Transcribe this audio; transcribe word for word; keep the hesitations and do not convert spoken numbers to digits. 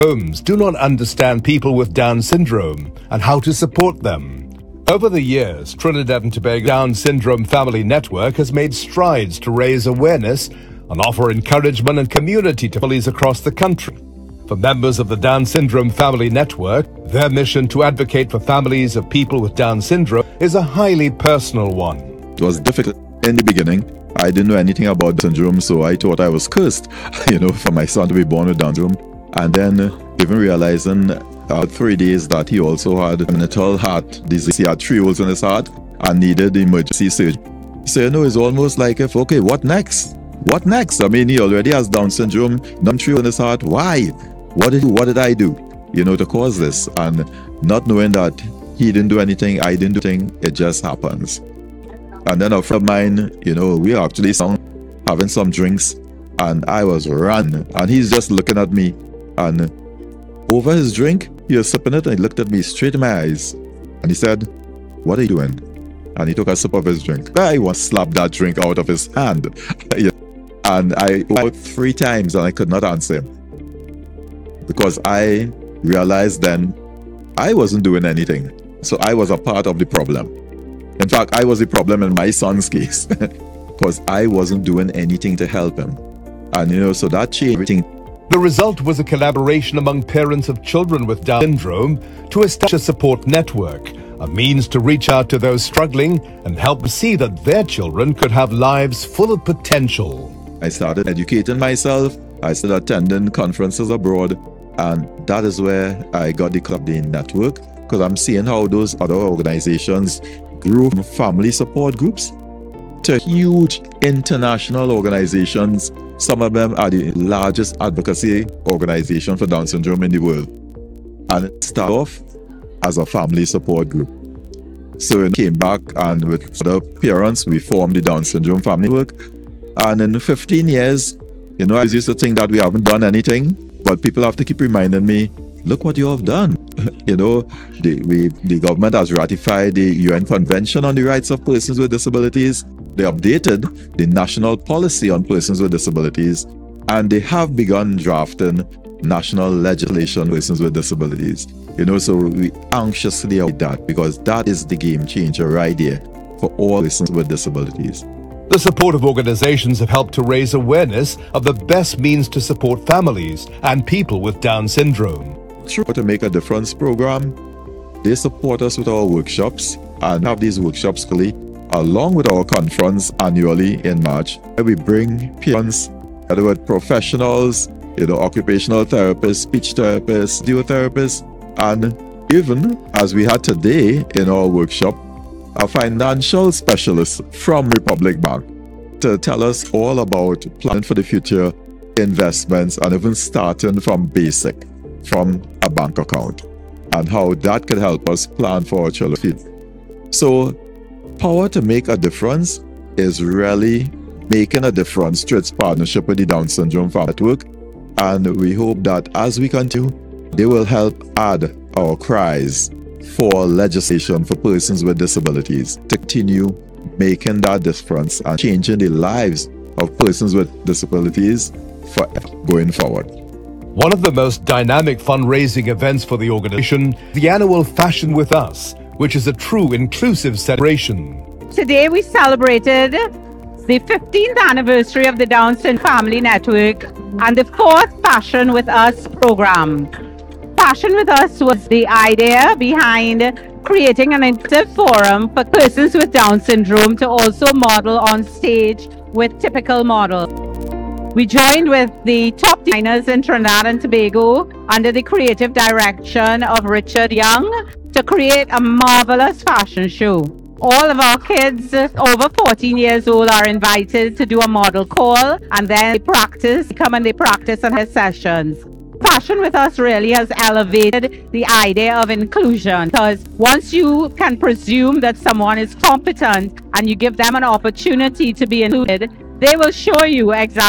homes do not understand people with Down syndrome and how to support them. Over the years, Trinidad and Tobago Down Syndrome Family Network has made strides to raise awareness and offer encouragement and community to families across the country. For members of the Down Syndrome Family Network, their mission to advocate for families of people with Down syndrome is a highly personal one. It was difficult in the beginning. I didn't know anything about Down syndrome, so I thought I was cursed, you know, for my son to be born with Down syndrome. And then even realizing uh, three days that he also had congenital heart disease. He had three holes in his heart and needed emergency surgery. So, you know, it's almost like, if, okay, what next? What next? I mean, he already has Down syndrome, numb three holes in his heart. Why? What did, what did I do, you know, to cause this? And not knowing that he didn't do anything, I didn't do anything, it just happens. And then a friend of mine, you know, we were actually having some drinks, and I was run, and he's just looking at me. And over his drink, he was sipping it, and he looked at me straight in my eyes. And he said, "What are you doing?" And he took a sip of his drink. I once slapped that drink out of his hand. And I went three times, and I could not answer him. Because I realized then I wasn't doing anything. So I was a part of the problem. In fact, I was the problem in my son's case. Because I wasn't doing anything to help him. And, you know, so that changed everything. The result was a collaboration among parents of children with Down syndrome to establish a support network, a means to reach out to those struggling and help see that their children could have lives full of potential. I started educating myself. I started attending conferences abroad, and that is where I got the Club Day network, because I'm seeing how those other organizations grew from family support groups to huge international organizations. Some of them are the largest advocacy organization for Down syndrome in the world. And it started off as a family support group. So we came back, and with other parents, we formed the Down syndrome family network. And in fifteen years, you know, I used to think that we haven't done anything, but people have to keep reminding me, look what you have done. You know, the, we, the government has ratified the U N Convention on the Rights of Persons with Disabilities. They updated the national policy on persons with disabilities, and they have begun drafting national legislation on persons with disabilities. You know, so we anxiously await that, because that is the game changer right there for all persons with disabilities. The supportive organizations have helped to raise awareness of the best means to support families and people with Down syndrome. Through To Make a Difference program, they support us with our workshops and have these workshops fully, along with our conference annually in March, where we bring parents together with professionals, you know, occupational therapists, speech therapists, therapists, and even, as we had today in our workshop, a financial specialist from Republic Bank to tell us all about planning for the future, investments, and even starting from basic, from a bank account, and how that could help us plan for our children. So, Power to Make a Difference is really making a difference through its partnership with the Down Syndrome Family Network, and we hope that as we continue, they will help add our cries for legislation for persons with disabilities to continue making that difference and changing the lives of persons with disabilities forever going forward. One of the most dynamic fundraising events for the organization, the annual Fashion with Us, which is a true inclusive celebration. Today we celebrated the fifteenth anniversary of the Down Syndrome Family Network and the fourth Fashion with Us program. Fashion with Us was the idea behind creating an interactive forum for persons with Down syndrome to also model on stage with typical models. We joined with the top designers in Trinidad and Tobago under the creative direction of Richard Young to create a marvelous fashion show. All of our kids over fourteen years old are invited to do a model call, and then they practice, they come and they practice on his sessions. Fashion with Us really has elevated the idea of inclusion, because once you can presume that someone is competent and you give them an opportunity to be included, they will show you exactly